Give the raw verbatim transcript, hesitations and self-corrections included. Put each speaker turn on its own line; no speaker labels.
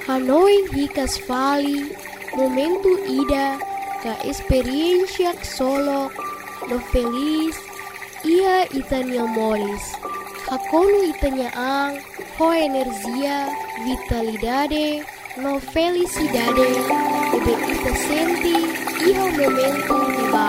Hanoi hikas fali, momentu ida, ka experiencia solo, no feliz, ia itania moris. Hakonu itania ang, ho energia, vitalidade, no felicidade, ebe ita senti, iha momentu di